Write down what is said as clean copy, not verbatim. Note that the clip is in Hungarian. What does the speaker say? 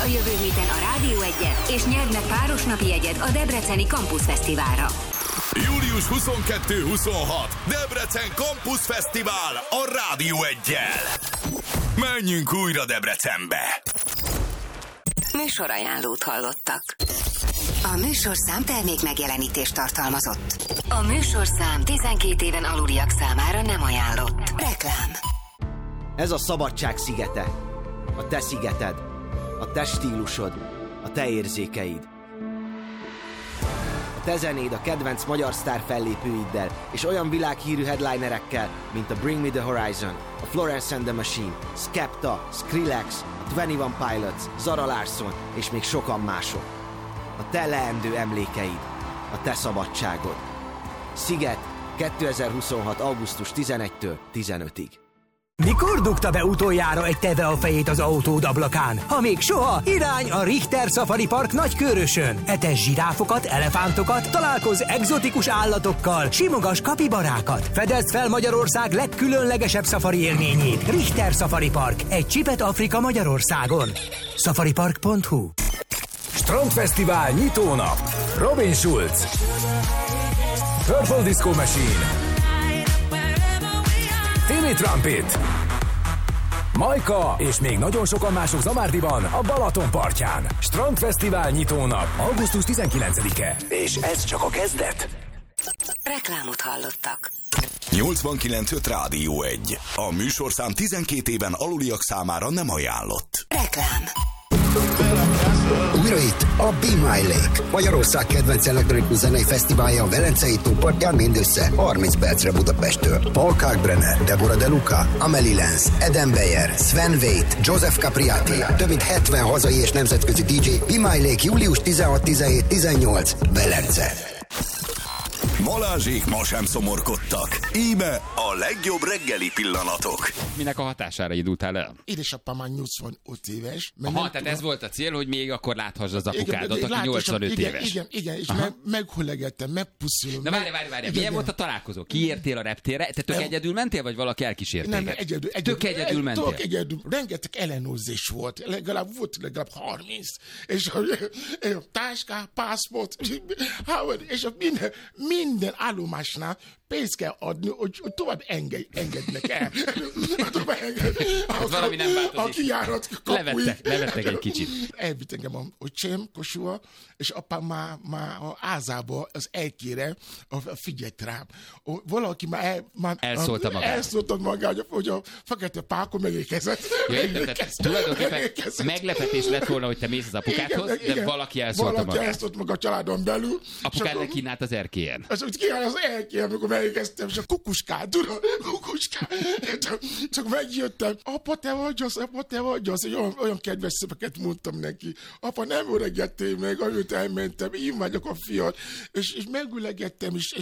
jövő héten a Rádió 1-et, és nyerd meg párosnapi jegyed a Debreceni Campus Fesztiválra. Július 22-26 Debrecen Campus Fesztivál a Rádió 1-jel. Menjünk újra Debrecenbe! Műsorajánlót hallottak. A műsorszám termék megjelenítést tartalmazott. A műsorszám 12 éven aluliak számára nem ajánlott. Reklám. Ez a szabadság szigete. A te szigeted. A te stílusod. A te érzékeid. A te zenéd a kedvenc magyar sztár fellépőiddel, és olyan világhírű headlinerekkel, mint a Bring Me The Horizon, a Florence and the Machine, Skepta, Skrillex, a 21 Pilots, Zara Larsson és még sokan mások. A te leendő emlékeid, a te szabadságod. Sziget 2026. augusztus 11-től 15-ig. Mikor dugta be utoljára egy teve a fejét az autód ablakán? Ha még soha, irány a Richter Safari Park Nagykőrösön. Etes zsiráfokat, elefántokat, találkozz egzotikus állatokkal, simogass kapibarákat. Fedezd fel Magyarország legkülönlegesebb szafari élményét. Richter Safari Park. Egy csipet Afrika Magyarországon. Safaripark.hu. Strandfesztivál nyitónap. Robin Schulz, Purple Disco Machine, Timmy Trumpet, Majka és még nagyon sokan mások Zamárdiban, a Balaton partján. Strandfesztivál nyitónap, augusztus 19-e. És ez csak a kezdet. Reklámot hallottak. 89.5 Rádió 1. A műsorszám 12 éven aluliak számára nem ajánlott. Reklám. Újra itt a Be My Lake, Magyarország kedvenc elektronikus zenei fesztiválja a Velencei tó partján mindössze 30 percre Budapesttől. Paul Kalkbrenner, Deborah De Luca, Amelie Lenz, Eden Beyer, Sven Veit, Joseph Capriati, több mint 70 hazai és nemzetközi DJ. Be My Lake július 16-17-18 Velence. Balázsék ma sem szomorkodtak. Íme a legjobb reggeli pillanatok. Minek a hatására indultál el? Édesapám már 85 éves. Aha, tehát ez volt a cél, hogy még akkor láthass az apukádat, aki 85 éves. Igen, és meghulegettem, megpuszulom. Na várj, milyen volt a találkozó? Kiértél a reptérre? Te tök egyedül mentél, vagy valaki elkísért téged? Nem, egyedül. Tök egyedül mentél? Tök egyedül. Rengeteg ellenőrzés volt. Legalább 30. És a táská, pászport, és minden állomásnál pénzt kell adni, hogy tovább engednek el. Valami nem változik. A kijárat kapuig. Levettek egy kicsit. Elvitt engem a öcsém Kossuha, és apám már a ázába az elkére figyelt rám. Valaki már elszólta magát, hogy a fekete pákon megérkezett. Tulajdonképpen meglepetés lett volna, hogy te mész az apukádhoz, de valaki elszólta magát. Valaki elszólt meg a családon belül. Apukádnak kínált az erkélyen. Az elkélyen, amikor megérkeztem, és a kukuskát, tudod, csak megjöttem. Apa, te vagy az, olyan kedves szöveket mondtam neki. Apa, nem öregettél meg, amit elmentem, én vagyok a fiad. És megülegettem, és